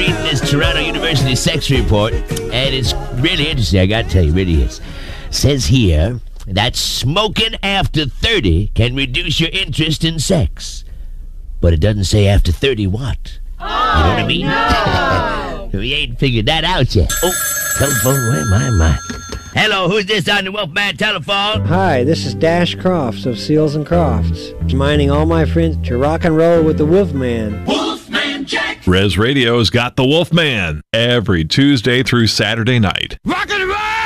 reading this Toronto University sex report, and it's really interesting. I gotta tell you, it really is. Says here that smoking after 30 can reduce your interest in sex. But it doesn't say after 30 what. You know what I mean? No. We ain't figured that out yet. Oh, telephone, where am I? Hello, who's this on the Wolfman telephone? Hi, this is Dash Crofts of Seals and Crofts. Reminding all my friends to rock and roll with the Wolfman. Wolfman Jack! Res Radio's got the Wolfman every Tuesday through Saturday night. Rock and roll!